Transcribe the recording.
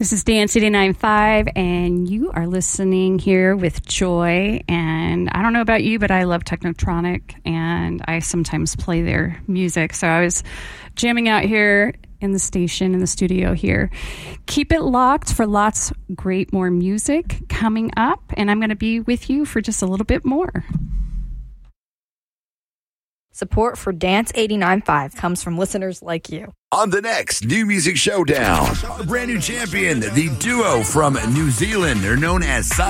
This is Dance 89.5, and you are listening here with Joy. And I don't know about you, but I love Technotronic, and I sometimes play their music. So I was jamming out here in the station, in the studio here. Keep it locked for lots great more music coming up, and I'm going to be with you for just a little bit more. Support for Dance 89.5 comes from listeners like you. On the next New Music Showdown, a brand new champion, the duo from New Zealand. They're known as